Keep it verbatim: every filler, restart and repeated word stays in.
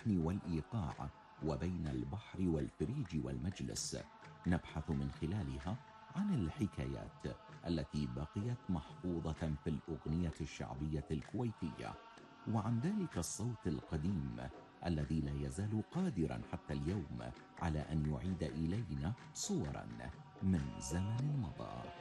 اللحن والإيقاع وبين البحر والفريج والمجلس. نبحث من خلالها عن الحكايات التي بقيت محفوظة في الأغنية الشعبية الكويتية، وعن ذلك الصوت القديم الذي لا يزال قادرا حتى اليوم على أن يعيد إلينا صورا من زمن مضى.